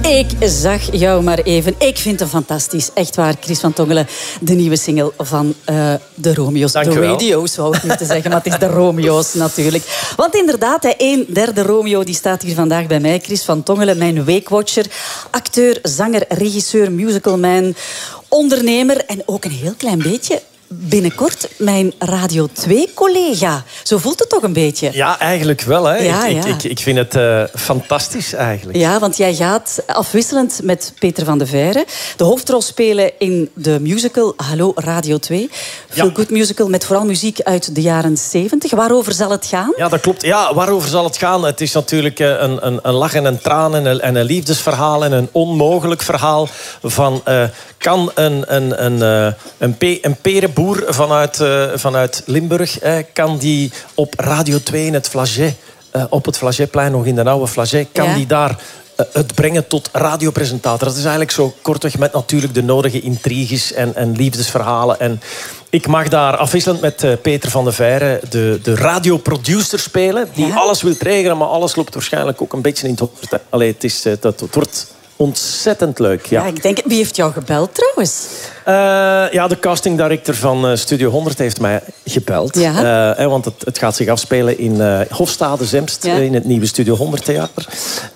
Ik zag jou maar even. Ik vind hem fantastisch. Echt waar, Chris van Tongelen. De nieuwe single van de Romeo's. Dank de u wel. Radio's, wou ik moeten zeggen. Maar het is de Romeo's natuurlijk. Want inderdaad, een derde Romeo die staat hier vandaag bij mij. Chris van Tongelen, mijn weekwatcher. Acteur, zanger, regisseur, musicalman, ondernemer. En ook een heel klein beetje... binnenkort mijn Radio 2-collega. Zo voelt het toch een beetje? Ja, eigenlijk wel. Hè. Ja, ik vind het fantastisch eigenlijk. Ja, want jij gaat afwisselend met Peter van de Veire de hoofdrol spelen in de musical Hallo Radio 2. Feel Good musical met vooral muziek uit de jaren 70. Waarover zal het gaan? Ja, dat klopt. Ja, waarover zal het gaan? Het is natuurlijk een lach en een traan en een liefdesverhaal en een onmogelijk verhaal van... kan een perenboer vanuit Limburg... kan die op Radio 2 in het Flagey... op het Flageyplein, nog in de oude Flagey... kan die daar het brengen tot radiopresentator. Dat is eigenlijk zo kortweg met natuurlijk de nodige intriges en liefdesverhalen. En ik mag daar afwisselend met Peter van de Veire de radioproducer spelen... die alles wil regelen, maar alles loopt waarschijnlijk ook een beetje in het hoofd. Allee, het wordt... ontzettend leuk, ja. Ja, ik denk, wie heeft jou gebeld trouwens? Ja, de casting director van Studio 100 heeft mij gebeld. Ja. Want het gaat zich afspelen in Hofstade-Zemst, in het nieuwe Studio 100 theater.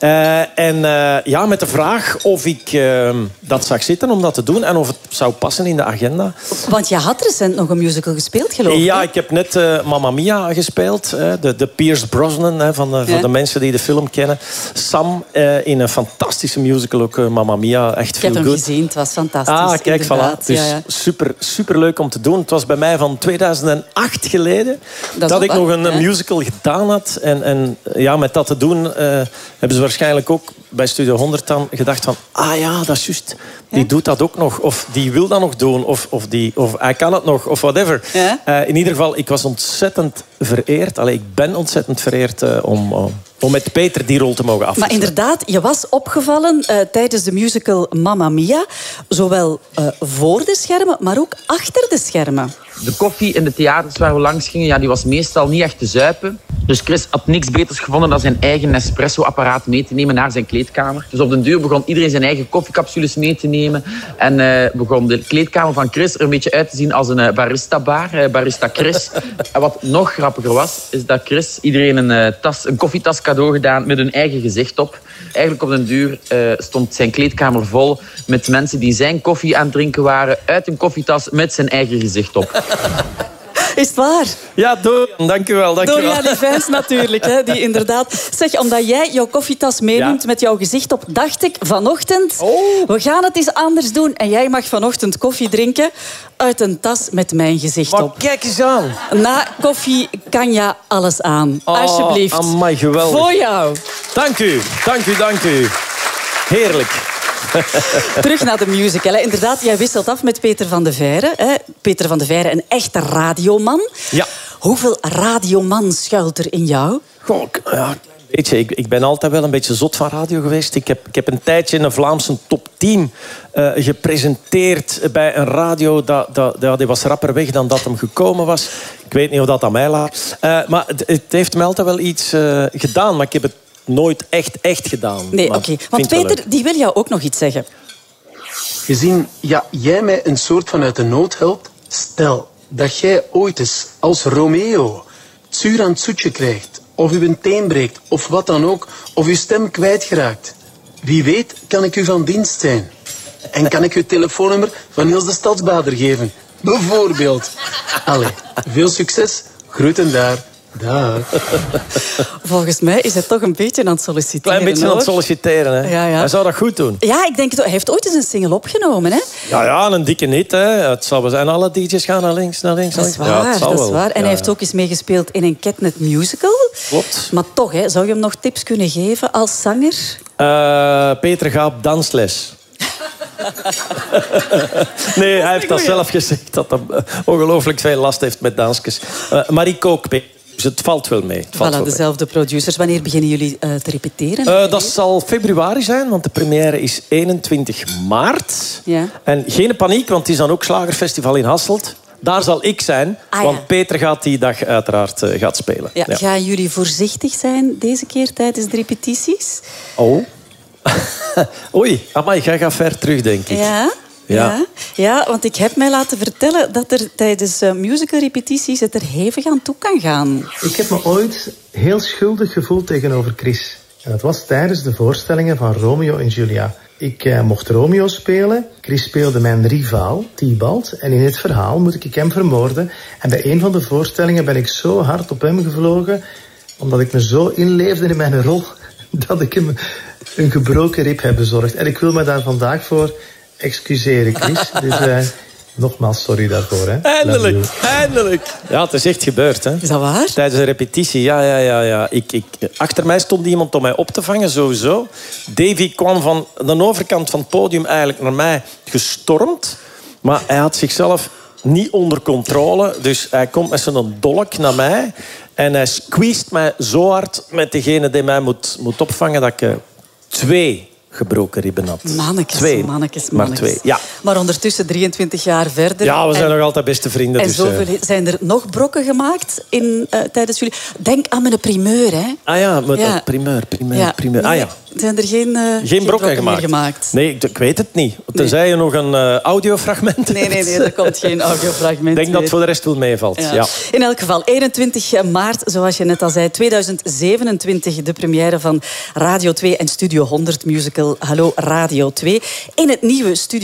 Ja, met de vraag of ik dat zag zitten om dat te doen en of het zou passen in de agenda. Want je had recent nog een musical gespeeld, geloof ik. Ja, ik heb net Mamma Mia gespeeld. De Pierce Brosnan, van de mensen die de film kennen. Sam in een fantastische musical, ook Mamma Mia. Echt veel goed. Ik heb hem gezien, het was fantastisch. Ah, kijk, voilà. Dus ja. super leuk om te doen. Het was bij mij van 2008 geleden dat ik nog een musical gedaan had. En ja, met dat te doen hebben ze waarschijnlijk ook bij Studio 100 dan gedacht van... Ah ja, dat is juist. Die doet dat ook nog. Of die wil dat nog doen. Of hij kan het nog. Of whatever. Ja? In ieder geval, ik was ontzettend vereerd. Ik ben ontzettend vereerd om met Peter die rol te mogen afwisselen. Maar inderdaad, je was opgevallen tijdens de musical Mamma Mia. Zowel voor de schermen, maar ook achter de schermen. De koffie in de theaters waar we langs gingen, die was meestal niet echt te zuipen. Dus Chris had niks beters gevonden dan zijn eigen Nespresso-apparaat mee te nemen naar zijn kleedkamer. Dus op den duur begon iedereen zijn eigen koffiecapsules mee te nemen. En begon de kleedkamer van Chris er een beetje uit te zien als een barista-bar, Barista Chris. En wat nog grappiger was, is dat Chris iedereen een koffietas cadeau gedaan met hun eigen gezicht op. Eigenlijk op den duur stond zijn kleedkamer vol met mensen die zijn koffie aan het drinken waren uit een koffietas met zijn eigen gezicht op. Is het waar? Ja, dank u wel. Dorian die fans natuurlijk, hè, die inderdaad... Zeg, omdat jij jouw koffietas meeneemt met jouw gezicht op, dacht ik vanochtend... We gaan het eens anders doen. En jij mag vanochtend koffie drinken uit een tas met mijn gezicht op. Kijk eens aan. Na koffie kan je alles aan. Alsjeblieft. Amai, geweldig. Voor jou. Dank u. Heerlijk. Terug naar de musical. Hè. Inderdaad, jij wisselt af met Peter van de Veire. Hè. Peter van de Veire, een echte radioman. Ja. Hoeveel radioman schuilt er in jou? Goh, ja, weet je, ik ben altijd wel een beetje zot van radio geweest. Ik heb een tijdje in een Vlaamse top 10 gepresenteerd bij een radio. Die was rapper weg dan dat hem gekomen was. Ik weet niet of dat aan mij lag. Maar het heeft mij altijd wel iets gedaan. Maar ik heb het nooit echt gedaan. Nee, oké. Want Peter, die wil jou ook nog iets zeggen. Gezien jij mij een soort van uit de nood helpt. Stel dat jij ooit eens als Romeo het zuur aan het zoetje krijgt. Of u een teen breekt. Of wat dan ook. Of uw stem kwijtgeraakt. Wie weet kan ik u van dienst zijn. En kan ik u het telefoonnummer van Niels de Stadsbader geven. Bijvoorbeeld. Allee, veel succes. Groeten daar. Dag. Volgens mij is hij toch een beetje aan het solliciteren. Klein beetje aan het solliciteren, hè? Ja. Hij zou dat goed doen. Ja, ik denk, hij heeft ooit eens een single opgenomen, hè? Ja, een dikke hit, hè. Het zal wel zijn, alle DJ's gaan naar links. Dat is waar, dat is waar. En hij heeft ook eens meegespeeld in een Catnet musical. Klopt. Maar toch, hè, zou je hem nog tips kunnen geven als zanger? Peter gaat op dansles. Nee, hij heeft dat zelf gezegd, dat hij ongelooflijk veel last heeft met dansjes. Maar ik ook, dus het valt wel mee. Dezelfde producers. Wanneer beginnen jullie te repeteren? Dat zal februari zijn, want de première is 21 maart. Ja. En geen paniek, want het is dan ook Slagerfestival in Hasselt. Daar zal ik zijn, want Peter gaat die dag uiteraard gaat spelen. Ja. Gaan jullie voorzichtig zijn deze keer tijdens de repetities? Oh. Oei, amai, jij gaat ver terug, denk ik. Ja, want ik heb mij laten vertellen dat er tijdens musicalrepetities het er hevig aan toe kan gaan. Ik heb me ooit heel schuldig gevoeld tegenover Chris. En dat was tijdens de voorstellingen van Romeo en Julia. Ik mocht Romeo spelen. Chris speelde mijn rivaal, Tybalt. En in het verhaal moet ik hem vermoorden. En bij een van de voorstellingen ben ik zo hard op hem gevlogen, omdat ik me zo inleefde in mijn rol, dat ik hem een gebroken rib heb bezorgd. En ik wil me daar vandaag voor excuseren, Chris. Dus nogmaals, sorry daarvoor. Hè. Eindelijk. Ja, het is echt gebeurd. Hè. Is dat waar? Tijdens een repetitie, ja. Achter mij stond iemand om mij op te vangen, sowieso. Davy kwam van de overkant van het podium eigenlijk naar mij gestormd. Maar hij had zichzelf niet onder controle. Dus hij komt met zijn dolk naar mij. En hij squeezed mij zo hard met degene die mij moet opvangen, dat ik 2 gebroken ribben had. Mannekes. Maar 2, ja. Maar ondertussen 23 jaar verder. Ja, we zijn nog altijd beste vrienden. En dus, zijn er nog brokken gemaakt tijdens jullie... Denk aan mijn primeur, hè. Ah ja, met primeur. Ah ja. Zijn er geen brokken meer gemaakt? Nee, ik weet het niet. Tenzij je nog een audiofragment hebt. Nee, er komt geen audiofragment. Ik denk dat het voor de rest wel meevalt. Ja. In elk geval, 21 maart, zoals je net al zei, 2027, de première van Radio 2 en Studio 100 musical Hallo Radio 2. In het nieuwe Studio